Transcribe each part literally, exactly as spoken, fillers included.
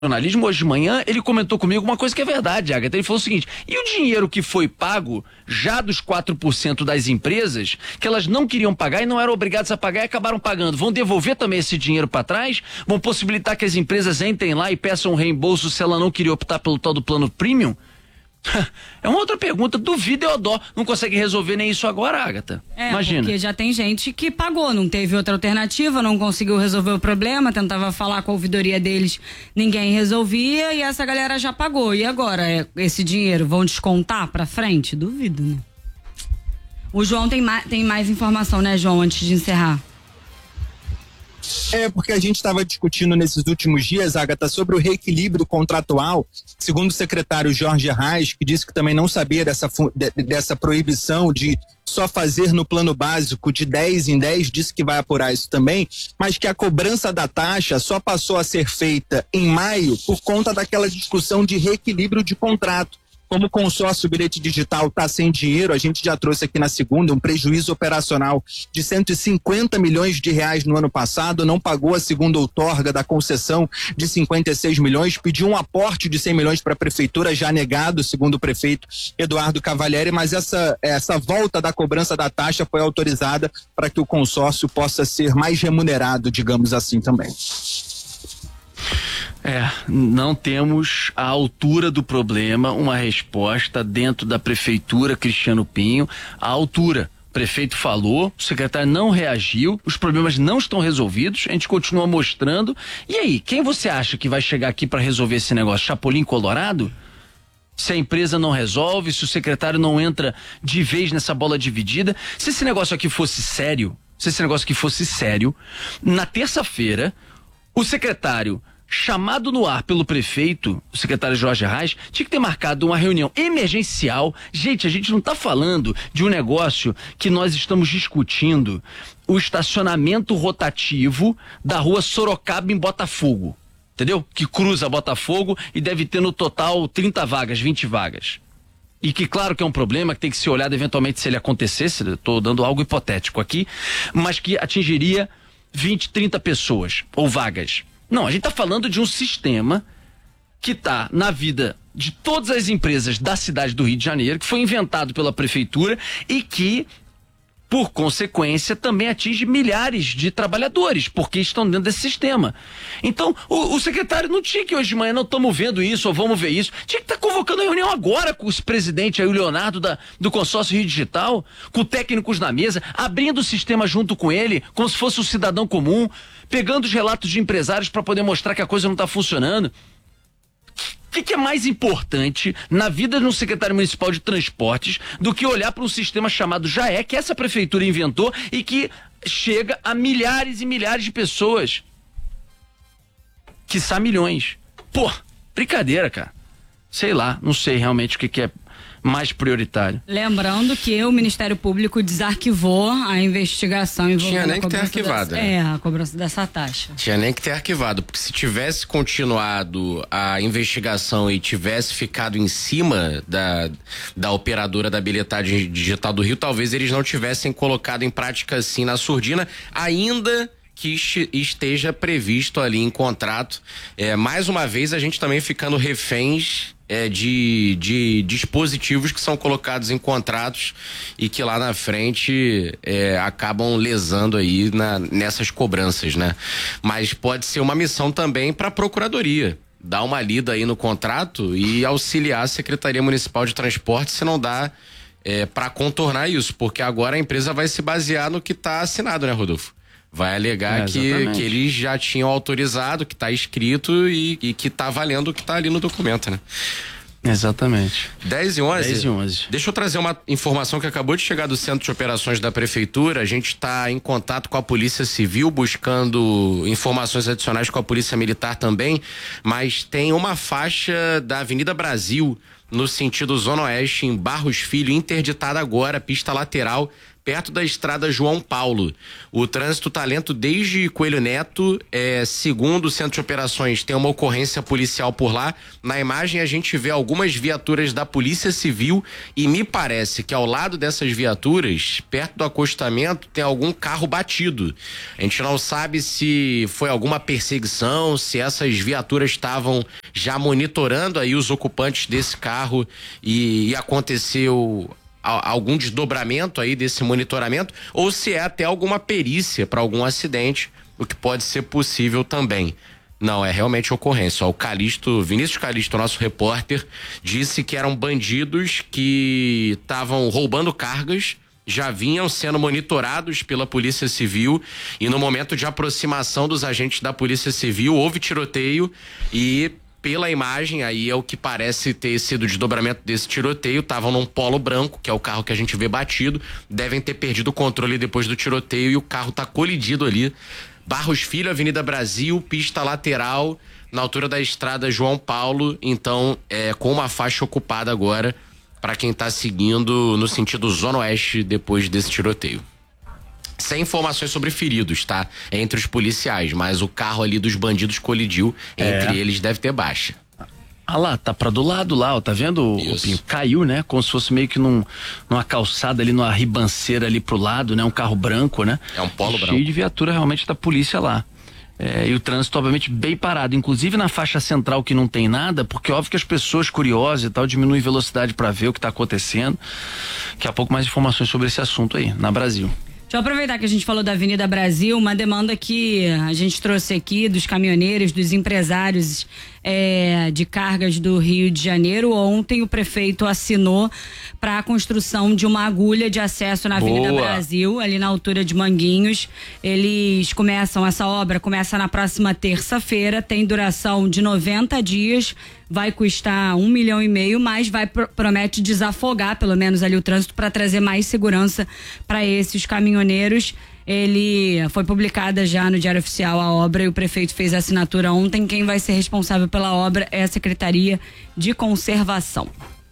jornalismo hoje de manhã, ele comentou comigo uma coisa que é verdade, Agatha. Ele falou o seguinte: e o dinheiro que foi pago já dos quatro por cento das empresas, que elas não queriam pagar e não eram obrigadas a pagar e acabaram pagando, vão devolver também esse dinheiro para trás? Vão possibilitar que as empresas entrem lá e peçam um reembolso se ela não queria optar pelo tal do plano premium? É uma outra pergunta, duvido eu dó. Não consegue resolver nem isso agora, Agatha. É, imagina. Porque já tem gente que pagou, não teve outra alternativa, não conseguiu resolver o problema, tentava falar com a ouvidoria deles, ninguém resolvia e essa galera já pagou. E agora, é, esse dinheiro vão descontar pra frente? Duvido, né? O João tem, ma tem mais informação, né, João, antes de encerrar? É, porque a gente estava discutindo nesses últimos dias, Agatha, sobre o reequilíbrio contratual, segundo o secretário Jorge Arraes, que disse que também não sabia dessa, dessa proibição de só fazer no plano básico de dez em dez, disse que vai apurar isso também, mas que a cobrança da taxa só passou a ser feita em maio por conta daquela discussão de reequilíbrio de contrato. Como o consórcio bilhete digital está sem dinheiro, a gente já trouxe aqui na segunda um prejuízo operacional de cento e cinquenta milhões de reais no ano passado, não pagou a segunda outorga da concessão de cinquenta e seis milhões, pediu um aporte de cem milhões para a prefeitura, já negado, segundo o prefeito Eduardo Cavalieri, mas essa, essa volta da cobrança da taxa foi autorizada para que o consórcio possa ser mais remunerado, digamos assim, também. É, não temos à altura do problema uma resposta dentro da prefeitura Cristiano Pinho, à altura. O prefeito falou, o secretário não reagiu, os problemas não estão resolvidos, a gente continua mostrando. E aí, quem você acha que vai chegar aqui para resolver esse negócio? Chapolin Colorado? Se a empresa não resolve, se o secretário não entra de vez nessa bola dividida, se esse negócio aqui fosse sério, se esse negócio aqui fosse sério, na terça-feira, o secretário chamado no ar pelo prefeito, o secretário Jorge Arraes, tinha que ter marcado uma reunião emergencial. Gente, a gente não está falando de um negócio que nós estamos discutindo, o estacionamento rotativo da rua Sorocaba em Botafogo, entendeu? Que cruza Botafogo e deve ter no total trinta vagas, vinte vagas. E que claro que é um problema que tem que ser olhado eventualmente se ele acontecesse, estou dando algo hipotético aqui, mas que atingiria vinte, trinta pessoas ou vagas. Não, a gente está falando de um sistema que está na vida de todas as empresas da cidade do Rio de Janeiro, que foi inventado pela prefeitura e que, por consequência, também atinge milhares de trabalhadores, porque estão dentro desse sistema. Então, o, o secretário não tinha que hoje de manhã, não estamos vendo isso, ou vamos ver isso, tinha que estar tá convocando a reunião agora com o presidente aí, o Leonardo da, do consórcio Rio Digital, com técnicos na mesa, abrindo o sistema junto com ele, como se fosse um cidadão comum, pegando os relatos de empresários para poder mostrar que a coisa não está funcionando. O que, que é mais importante na vida de um secretário municipal de transportes do que olhar para um sistema chamado Jaé, que essa prefeitura inventou e que chega a milhares e milhares de pessoas? Quiçá milhões. Pô, brincadeira, cara. Sei lá, não sei realmente o que, que é mais prioritário. Lembrando que o Ministério Público desarquivou a investigação envolvendo Tinha nem a que ter cobrança arquivado, dessa, né? é, a cobrança dessa taxa. Tinha nem que ter arquivado, porque se tivesse continuado a investigação e tivesse ficado em cima da, da operadora da bilhetagem digital do Rio, talvez eles não tivessem colocado em prática assim na surdina, ainda que esteja previsto ali em contrato. É, mais uma vez a gente também ficando reféns É, de, de dispositivos que são colocados em contratos e que lá na frente é, acabam lesando aí na, nessas cobranças, né? Mas pode ser uma missão também para a Procuradoria, dar uma lida aí no contrato e auxiliar a Secretaria Municipal de Transporte se não dá é, para contornar isso, porque agora a empresa vai se basear no que está assinado, né, Rodolfo? Vai alegar é, que, que eles já tinham autorizado, que está escrito e, e que está valendo o que está ali no documento, né? Exatamente. dez e onze? dez e onze. Deixa eu trazer uma informação que acabou de chegar do Centro de Operações da Prefeitura. A gente está em contato com a Polícia Civil, buscando informações adicionais com a Polícia Militar também, mas tem uma faixa da Avenida Brasil, no sentido Zona Oeste, em Barros Filho, interditada agora, pista lateral, perto da estrada João Paulo. O trânsito tá lento desde Coelho Neto, é, segundo o Centro de Operações, tem uma ocorrência policial por lá. Na imagem a gente vê algumas viaturas da Polícia Civil e me parece que ao lado dessas viaturas, perto do acostamento, tem algum carro batido. A gente não sabe se foi alguma perseguição, se essas viaturas estavam já monitorando aí os ocupantes desse carro e, e aconteceu algum desdobramento aí desse monitoramento, ou se é até alguma perícia para algum acidente, o que pode ser possível também. Não, é realmente ocorrência. O Calixto, Vinícius Calixto, nosso repórter, disse que eram bandidos que estavam roubando cargas, já vinham sendo monitorados pela Polícia Civil e no momento de aproximação dos agentes da Polícia Civil houve tiroteio e pela imagem, aí é o que parece ter sido o desdobramento desse tiroteio, estavam num Polo branco, que é o carro que a gente vê batido, devem ter perdido o controle depois do tiroteio e o carro tá colidido ali. Barros Filho, Avenida Brasil, pista lateral, na altura da estrada João Paulo, então é com uma faixa ocupada agora para quem tá seguindo no sentido Zona Oeste depois desse tiroteio. Sem informações sobre feridos, tá? Entre os policiais, mas o carro ali dos bandidos colidiu, entre é. eles deve ter baixa. Ah lá, tá pra do lado lá, ó, tá vendo, o Pinho? Caiu, né? Como se fosse meio que num, numa calçada ali, numa ribanceira ali pro lado, né? Um carro branco, né? É um Polo branco. Cheio de viatura realmente da polícia lá. É, e o trânsito, obviamente, bem parado, inclusive na faixa central que não tem nada, porque óbvio que as pessoas curiosas e tal diminuem velocidade para ver o que tá acontecendo. Daqui a pouco mais informações sobre esse assunto aí, na Brasil. Deixa eu aproveitar que a gente falou da Avenida Brasil, uma demanda que a gente trouxe aqui dos caminhoneiros, dos empresários é, de cargas do Rio de Janeiro. Ontem o prefeito assinou para a construção de uma agulha de acesso na Avenida Boa. Brasil, ali na altura de Manguinhos. Eles começam, essa obra começa na próxima terça-feira, tem duração de noventa dias, vai custar um milhão e meio, mas vai promete desafogar pelo menos ali o trânsito para trazer mais segurança para esses caminhoneiros. Ele foi publicada já no Diário Oficial a obra e o prefeito fez a assinatura ontem. Quem vai ser responsável pela obra é a Secretaria de Conservação.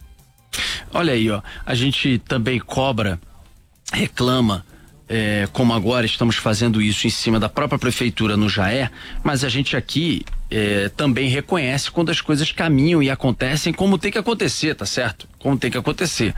Olha aí, ó, a gente também cobra, reclama, é, como agora estamos fazendo isso em cima da própria prefeitura no Jaé, mas a gente aqui é, também reconhece quando as coisas caminham e acontecem como tem que acontecer, tá certo? Como tem que acontecer.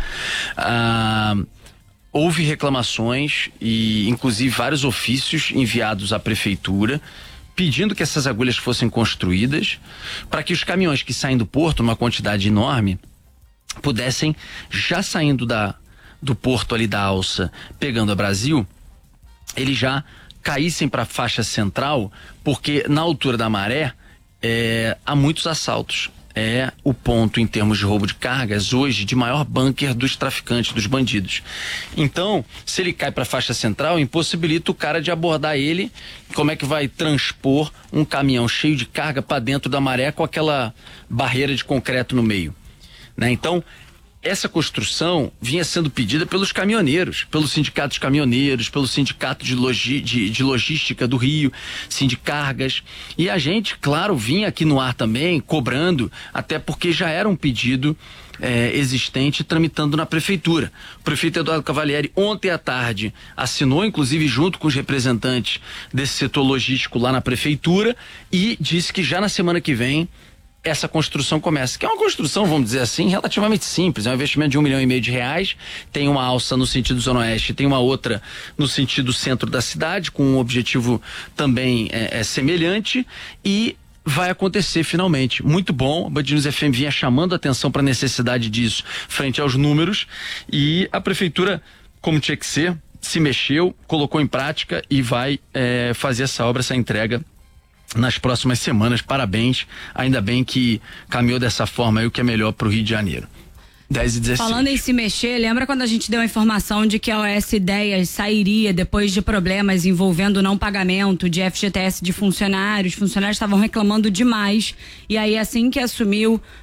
Ah, houve reclamações e inclusive vários ofícios enviados à prefeitura pedindo que essas agulhas fossem construídas para que os caminhões que saem do porto, numa quantidade enorme, pudessem, já saindo da, do porto ali da Alça, pegando a Brasil, eles já caíssem para a faixa central, porque na altura da Maré é, há muitos assaltos. É o ponto em termos de roubo de cargas hoje de maior bunker dos traficantes, dos bandidos. Então, se ele cai para a faixa central, impossibilita o cara de abordar ele. Como é que vai transpor um caminhão cheio de carga para dentro da Maré com aquela barreira de concreto no meio? Né? Então, essa construção vinha sendo pedida pelos caminhoneiros, pelos sindicatos caminhoneiros, pelo sindicato de, logi, de, de logística do Rio, Sindicargas, e a gente, claro, vinha aqui no ar também cobrando, até porque já era um pedido é, existente tramitando na prefeitura. O prefeito Eduardo Cavalieri ontem à tarde assinou, inclusive junto com os representantes desse setor logístico lá na prefeitura, e disse que já na semana que vem essa construção começa, que é uma construção, vamos dizer assim, relativamente simples, é um investimento de um milhão e meio de reais, tem uma alça no sentido Zona Oeste, tem uma outra no sentido centro da cidade, com um objetivo também é, é, semelhante, e vai acontecer finalmente. Muito bom, a Band News F M vinha chamando a atenção para a necessidade disso frente aos números, e a prefeitura, como tinha que ser, se mexeu, colocou em prática e vai é, fazer essa obra, essa entrega nas próximas semanas. Parabéns, ainda bem que caminhou dessa forma aí, o que é melhor para o Rio de Janeiro. dez e dezesseis. Falando em se mexer, lembra quando a gente deu a informação de que a O S Ideias sairia depois de problemas envolvendo o não pagamento de F G T S de funcionários? Funcionários estavam reclamando demais, e aí assim que assumiu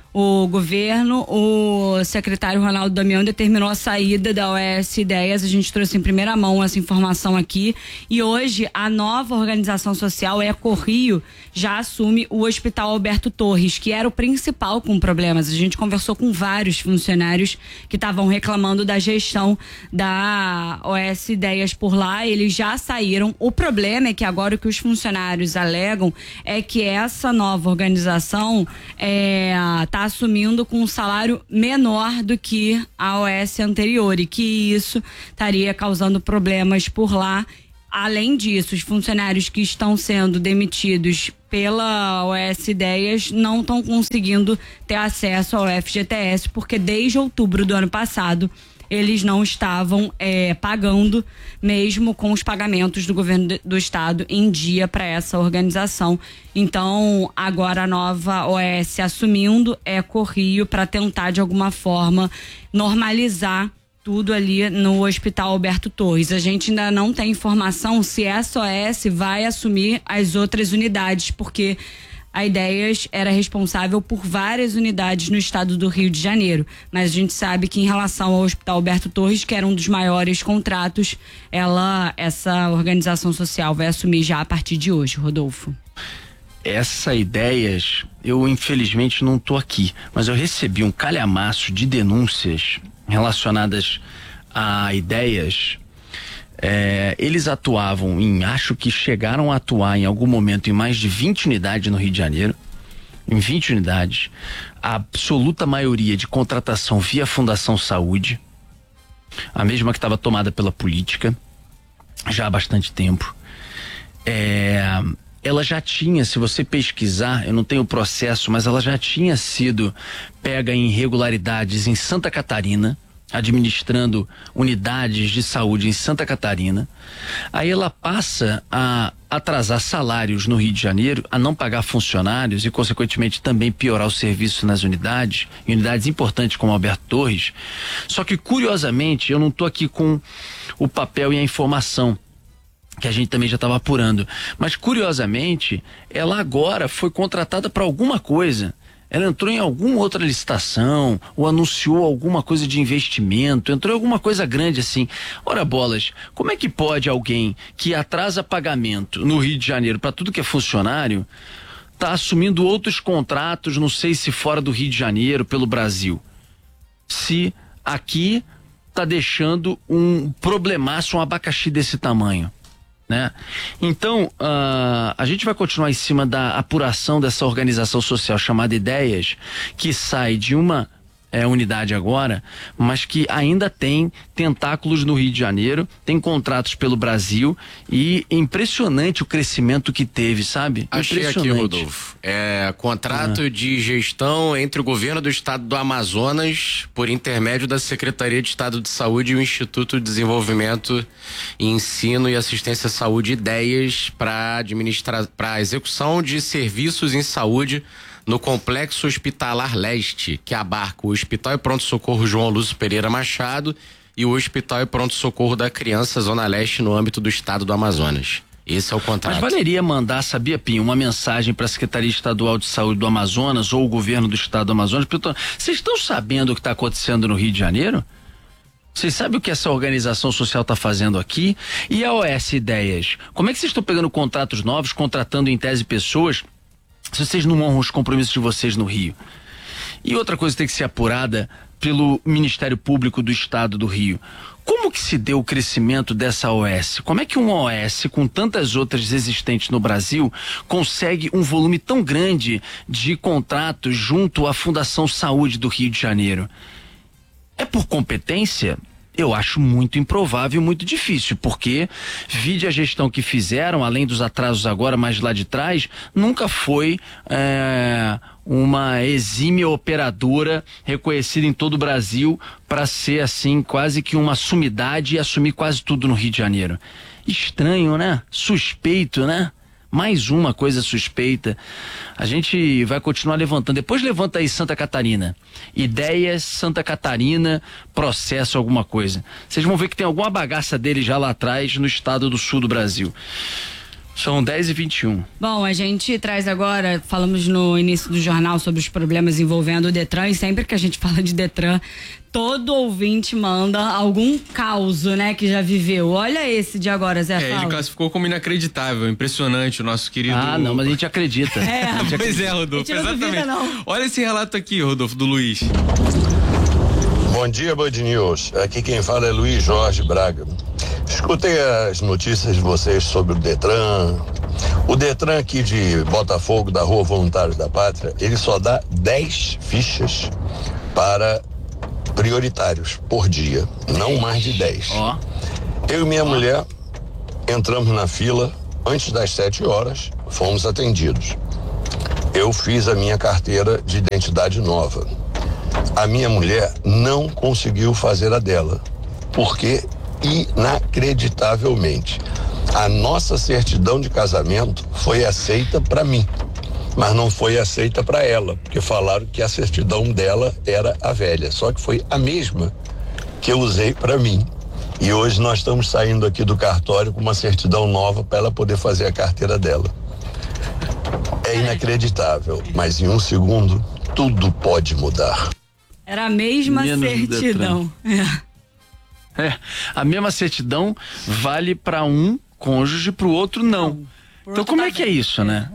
o governo, o secretário Ronaldo Damião determinou a saída da O S Ideias. A gente trouxe em primeira mão essa informação aqui. E hoje a nova organização social, Eco-Rio, já assume o Hospital Alberto Torres, que era o principal com problemas. A gente conversou com vários funcionários que estavam reclamando da gestão da O S Ideias por lá. Eles já saíram. O problema é que agora o que os funcionários alegam é que essa nova organização é, tá assumindo com um salário menor do que a O S anterior e que isso estaria causando problemas por lá. Além disso, os funcionários que estão sendo demitidos pela O S Ideias não estão conseguindo ter acesso ao F G T S, porque desde outubro do ano passado eles não estavam é, pagando, mesmo com os pagamentos do governo do estado em dia para essa organização. Então, agora a nova O S assumindo Eco-Rio para tentar, de alguma forma, normalizar tudo ali no Hospital Alberto Torres. A gente ainda não tem informação se essa O S vai assumir as outras unidades, porque a Ideias era responsável por várias unidades no estado do Rio de Janeiro, mas a gente sabe que em relação ao Hospital Alberto Torres, que era um dos maiores contratos, ela, essa organização social vai assumir já a partir de hoje, Rodolfo. Essa Ideias, eu infelizmente não tô aqui, mas eu recebi um calhamaço de denúncias relacionadas a Ideias. É, eles atuavam em, acho que chegaram a atuar em algum momento em mais de vinte unidades no Rio de Janeiro, em vinte unidades, a absoluta maioria de contratação via Fundação Saúde, a mesma que estava tomada pela política já há bastante tempo. É, ela já tinha, se você pesquisar, eu não tenho o processo, mas ela já tinha sido pega em irregularidades em Santa Catarina, administrando unidades de saúde em Santa Catarina. Aí ela passa a atrasar salários no Rio de Janeiro, a não pagar funcionários e, consequentemente, também piorar o serviço nas unidades, em unidades importantes como Alberto Torres. Só que, curiosamente, eu não estou aqui com o papel e a informação, que a gente também já estava apurando. Mas, curiosamente, ela agora foi contratada para alguma coisa. Ela entrou em alguma outra licitação ou anunciou alguma coisa de investimento, entrou em alguma coisa grande assim. Ora bolas, como é que pode alguém que atrasa pagamento no Rio de Janeiro para tudo que é funcionário tá assumindo outros contratos, não sei se fora do Rio de Janeiro, pelo Brasil, se aqui tá deixando um problemaço, um abacaxi desse tamanho, né? Então, uh, a gente vai continuar em cima da apuração dessa organização social chamada Ideias, que sai de uma é, unidade agora, mas que ainda tem tentáculos no Rio de Janeiro, tem contratos pelo Brasil e impressionante o crescimento que teve, sabe? Achei aqui, Rodolfo. É contrato ah. de gestão entre o governo do estado do Amazonas, por intermédio da Secretaria de Estado de Saúde e o Instituto de Desenvolvimento, Ensino e Assistência à Saúde, Ideias, para administrar, para execução de serviços em saúde no Complexo Hospitalar Leste, que abarca o Hospital e Pronto-Socorro João Lúcio Pereira Machado e o Hospital e Pronto-Socorro da Criança Zona Leste, no âmbito do estado do Amazonas. Esse é o contrato. Mas valeria mandar, sabia, Pinho, uma mensagem para a Secretaria Estadual de Saúde do Amazonas ou o governo do estado do Amazonas? Vocês estão sabendo o que está acontecendo no Rio de Janeiro? Vocês sabem o que essa organização social está fazendo aqui? E a O S Ideias? Como é que vocês estão pegando contratos novos, contratando em tese pessoas, se vocês não honram os compromissos de vocês no Rio? E outra coisa que tem que ser apurada pelo Ministério Público do Estado do Rio. Como que se deu o crescimento dessa O S? Como é que uma O S, com tantas outras existentes no Brasil, consegue um volume tão grande de contratos junto à Fundação Saúde do Rio de Janeiro? É por competência? Eu acho muito improvável, muito difícil, porque vide a gestão que fizeram, além dos atrasos agora, mais lá de trás, nunca foi é, uma exímia operadora reconhecida em todo o Brasil para ser assim, quase que uma sumidade e assumir quase tudo no Rio de Janeiro. Estranho, né? Suspeito, né? Mais uma coisa suspeita. A gente vai continuar levantando. Depois levanta aí Santa Catarina. Ideias, Santa Catarina, processo, alguma coisa. Vocês vão ver que tem alguma bagaça dele já lá atrás no estado do sul do Brasil. São dez e vinte e um. Bom, a gente traz agora, falamos no início do jornal sobre os problemas envolvendo o Detran, e sempre que a gente fala de Detran, todo ouvinte manda algum caos, né, que já viveu. Olha esse de agora, Zé. É, fala. ele classificou como inacreditável, impressionante o nosso querido... Ah, não, mas a gente acredita. É, Pois é, Rodolfo, a gente não exatamente. duvida, não. Olha esse relato aqui, Rodolfo, do Luiz. Bom dia, Band News. Aqui quem fala é Luiz Jorge Braga. Escutei as notícias de vocês sobre o Detran. O Detran aqui de Botafogo, da Rua Voluntários da Pátria, ele só dá dez fichas para prioritários por dia, não mais de dez. Ó. Eu e minha mulher entramos na fila antes das sete horas, fomos atendidos. Eu fiz a minha carteira de identidade nova. A minha mulher não conseguiu fazer a dela, porque, inacreditavelmente, a nossa certidão de casamento foi aceita para mim, mas não foi aceita para ela, porque falaram que a certidão dela era a velha, só que foi a mesma que eu usei para mim. E hoje nós estamos saindo aqui do cartório com uma certidão nova para ela poder fazer a carteira dela. É inacreditável, mas em um segundo tudo pode mudar. Era a mesma Menos certidão. É. É, a mesma certidão vale para um cônjuge, para o outro não. Não. Então como é que é isso, né?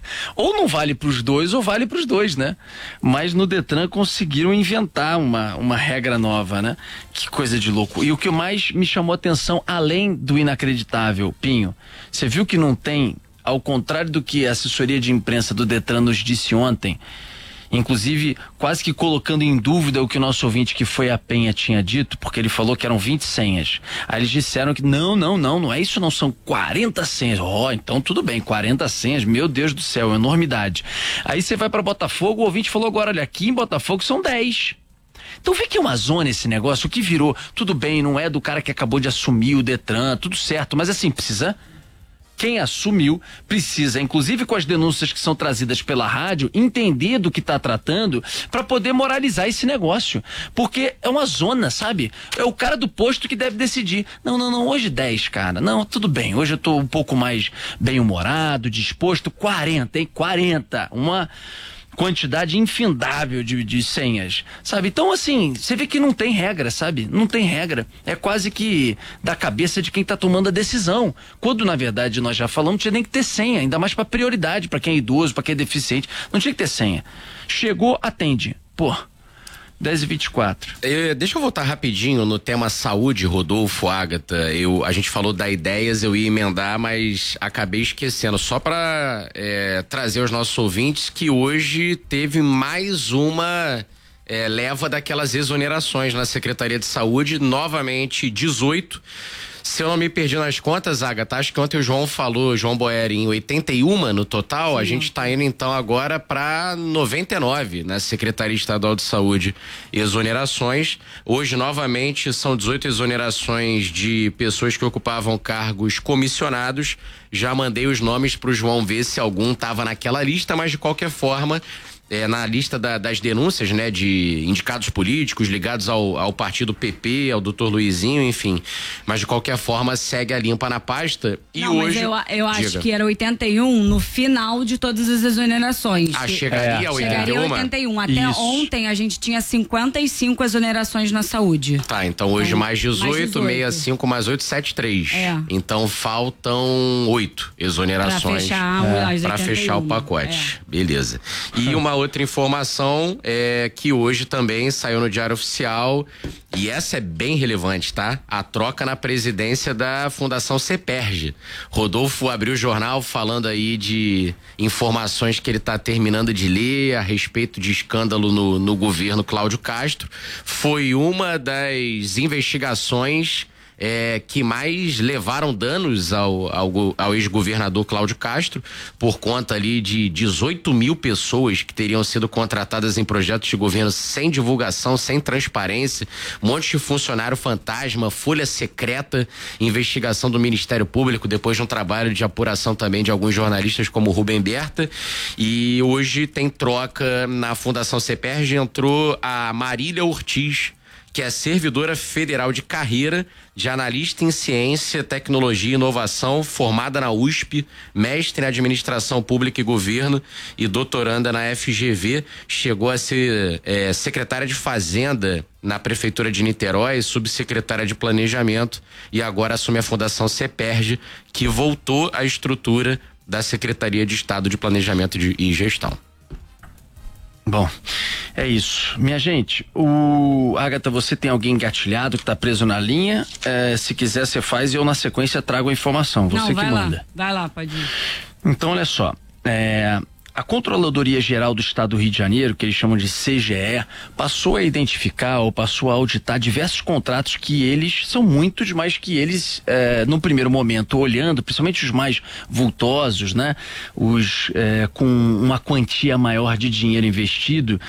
Ou não vale para os dois, ou vale para os dois, né? Mas no Detran conseguiram inventar uma, uma regra nova, né? Que coisa de louco. E o que mais me chamou a atenção, além do inacreditável, Pinho, você viu que não tem, ao contrário do que a assessoria de imprensa do Detran nos disse ontem, inclusive quase que colocando em dúvida o que o nosso ouvinte que foi a Penha tinha dito, porque ele falou que eram vinte senhas. Aí eles disseram que não, não, não, não é isso não, são quarenta senhas. Ó, oh, então tudo bem, quarenta senhas, meu Deus do céu, enormidade. Aí você vai para Botafogo, o ouvinte falou agora, olha, aqui em Botafogo são dez. Então vê que é uma zona esse negócio, o que virou, tudo bem, não é do cara que acabou de assumir o Detran, tudo certo, mas assim, precisa... Quem assumiu precisa, inclusive com as denúncias que são trazidas pela rádio, entender do que está tratando para poder moralizar esse negócio. Porque é uma zona, sabe? É o cara do posto que deve decidir. Não, não, não, hoje dez, cara. Não, tudo bem, hoje eu tô um pouco mais bem-humorado, disposto. quarenta, hein? quarenta. Uma... quantidade infindável de, de senhas, sabe? Então, assim, você vê que não tem regra, sabe? Não tem regra. É quase que da cabeça de quem tá tomando a decisão. Quando, na verdade, nós já falamos, não tinha nem que ter senha, ainda mais pra prioridade, pra quem é idoso, pra quem é deficiente. Não tinha que ter senha. Chegou, atende. Pô, dez e vinte e quatro. Eu, deixa eu voltar rapidinho no tema saúde, Rodolfo, Ágata. Eu, a gente falou da ideias, eu ia emendar, mas acabei esquecendo. Só para é, trazer aos nossos ouvintes que hoje teve mais uma é, leva daquelas exonerações na Secretaria de Saúde, novamente dezoito. Se eu não me perdi nas contas, Agatha, acho que ontem o João falou, João Boeri, em oitenta e um no total. Sim. A gente está indo então agora para noventa e nove na Secretaria Estadual de Saúde. Exonerações. Hoje, novamente, são dezoito exonerações de pessoas que ocupavam cargos comissionados. Já mandei os nomes para o João ver se algum estava naquela lista, mas de qualquer forma. É, na lista da, das denúncias, né, de indicados políticos ligados ao, ao partido P P, ao doutor Luizinho, enfim. Mas de qualquer forma segue a limpa na pasta. E Não, hoje. Mas eu, eu acho que era oitenta e um no final de todas as exonerações. Ah, que, chegaria é, a oitenta e um? Chegaria a oitenta e um. Até Isso. ontem a gente tinha cinquenta e cinco exonerações na saúde. Tá, então hoje então, mais dezoito, mais dezoito. sessenta e cinco mais oito, setenta e três. É. Então faltam oito exonerações. Pra fechar, é. as Pra oitenta e um. fechar o pacote. É. Beleza. E uma outra informação é que hoje também saiu no Diário Oficial, e essa é bem relevante, tá? A troca na presidência da Fundação CEPERJ. Rodolfo abriu o jornal falando aí de informações que ele tá terminando de ler a respeito de escândalo no, no governo Cláudio Castro. Foi uma das investigações É, que mais levaram danos ao, ao, ao ex-governador Cláudio Castro, por conta ali de dezoito mil pessoas que teriam sido contratadas em projetos de governo sem divulgação, sem transparência, um monte de funcionário fantasma, folha secreta, investigação do Ministério Público, depois de um trabalho de apuração também de alguns jornalistas como Rubem Berta. E hoje tem troca na Fundação CEPERJ, entrou a Marília Ortiz, que é servidora federal de carreira, de analista em ciência, tecnologia e inovação, formada na U S P, mestre em administração pública e governo e doutoranda na F G V, chegou a ser é, secretária de Fazenda na Prefeitura de Niterói, subsecretária de Planejamento e agora assume a Fundação CEPERJ, que voltou à estrutura da Secretaria de Estado de Planejamento e Gestão. Bom, é isso. Minha gente, o Agatha, você tem alguém engatilhado que tá preso na linha? É, se quiser, você faz e eu na sequência trago a informação. Você Não, que vai manda. lá, vai lá, pode ir. Então, olha só. É, a Controladoria Geral do Estado do Rio de Janeiro, que eles chamam de C G E, passou a identificar ou passou a auditar diversos contratos que eles são muitos, mas que eles, é, no primeiro momento, olhando, principalmente os mais vultosos, né? Os é, com uma quantia maior de dinheiro investido,